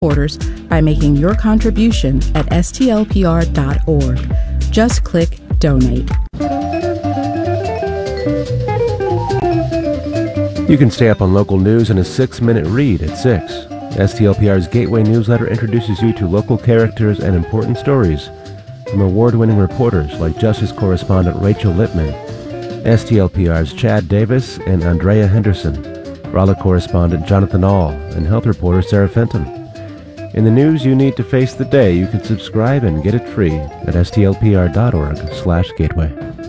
supporters by making your contribution at stlpr.org. Just click Donate. You can stay up on local news in a 6-minute read at 6. STLPR's Gateway newsletter introduces you to local characters and important stories from award-winning reporters like Justice correspondent Rachel Lippman, STLPR's Chad Davis and Andrea Henderson, Raleigh correspondent Jonathan Aul, and health reporter Sarah Fenton. In the news you need to face the day, you can subscribe and get it free at stlpr.org/gateway.